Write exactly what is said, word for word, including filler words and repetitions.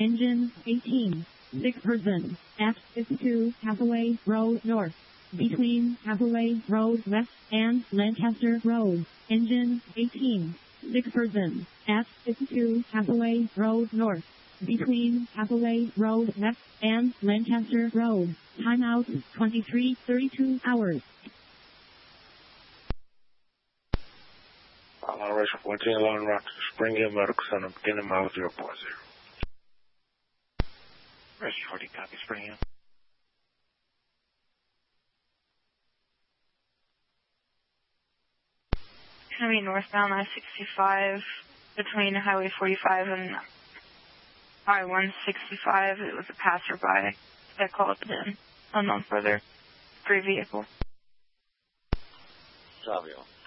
Engine eighteen. Six person. At fifty-two Hathaway Road North. Between Hathaway Road West and Lancaster Road. Engine eighteen. Six person. At fifty-two Hathaway Road North. Between Hathaway Road West and Lancaster Road. Timeout twenty-three thirty-two hours. Operation fourteen, Long Rock, Spring Hill Medical Center, beginning mile zero point zero. Rescue forty, copy, Spring Hill. Gonna be northbound I sixty-five between Highway forty-five and I one sixty-five. It was a passerby that called in. Unknown further. Three vehicles. Savio.